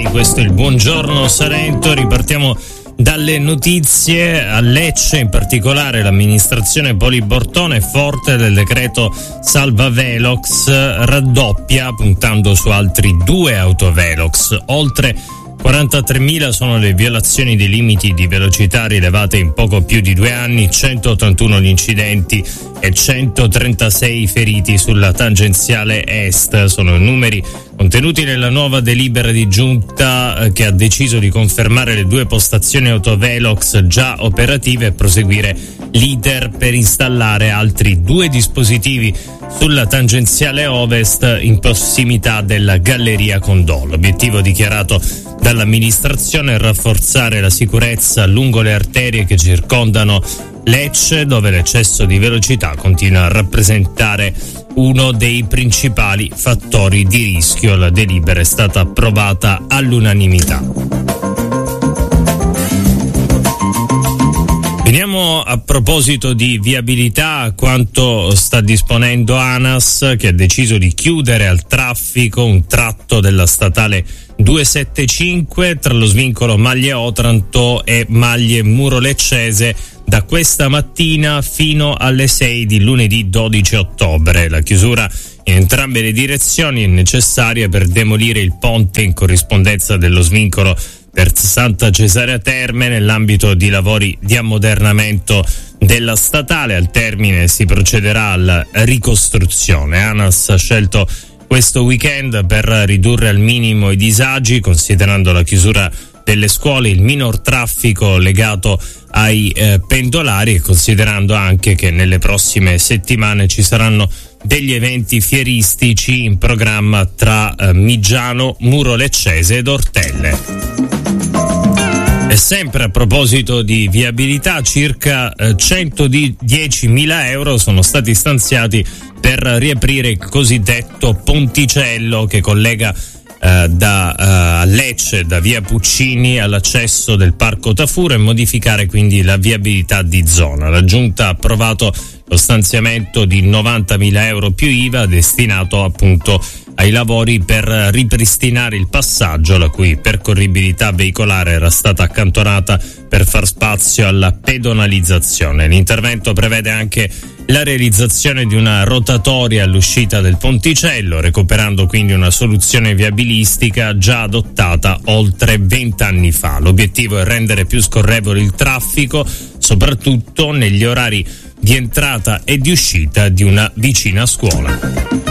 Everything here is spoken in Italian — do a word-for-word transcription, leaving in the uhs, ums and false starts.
questo è il Buongiorno Salento. Ripartiamo dalle notizie. A Lecce in particolare l'amministrazione Poli-Bortone, forte del decreto Salva Velox, raddoppia puntando su altri due autovelox. Oltre quarantatremila sono le violazioni dei limiti di velocità rilevate in poco più di due anni, centottantuno gli incidenti e centotrentasei feriti sulla tangenziale est. Sono numeri contenuti nella nuova delibera di giunta che ha deciso di confermare le due postazioni autovelox già operative e proseguire l'iter per installare altri due dispositivi sulla tangenziale ovest in prossimità della Galleria Condò. L'obiettivo dichiarato dall'amministrazione è rafforzare la sicurezza lungo le arterie che circondano Lecce, dove l'eccesso di velocità continua a rappresentare uno dei principali fattori di rischio. La delibera è stata approvata all'unanimità. Veniamo a proposito di viabilità a quanto sta disponendo ANAS, che ha deciso di chiudere al traffico un tratto della statale duecentosettantacinque tra lo svincolo Maglie Otranto e Maglie Muro Leccese da questa mattina fino alle sei di lunedì dodici ottobre. La chiusura in entrambe le direzioni è necessaria per demolire il ponte in corrispondenza dello svincolo per Santa Cesarea Terme nell'ambito di lavori di ammodernamento della statale. Al termine si procederà alla ricostruzione. ANAS ha scelto questo weekend per ridurre al minimo i disagi, considerando la chiusura delle scuole, il minor traffico legato ai eh, pendolari e considerando anche che nelle prossime settimane ci saranno degli eventi fieristici in programma tra eh, Migiano, Muro Leccese ed Ortelle. E sempre a proposito di viabilità, circa eh, centodiecimila euro sono stati stanziati per riaprire il cosiddetto ponticello che collega eh, da eh, Lecce, da via Puccini all'accesso del Parco Tafuro, e modificare quindi la viabilità di zona. La Giunta ha approvato lo stanziamento di novantamila euro più I V A destinato appunto ai lavori per ripristinare il passaggio, la cui percorribilità veicolare era stata accantonata per far spazio alla pedonalizzazione. L'intervento prevede anche la realizzazione di una rotatoria all'uscita del ponticello, recuperando quindi una soluzione viabilistica già adottata oltre vent'anni fa. L'obiettivo è rendere più scorrevole il traffico, soprattutto negli orari di entrata e di uscita di una vicina scuola.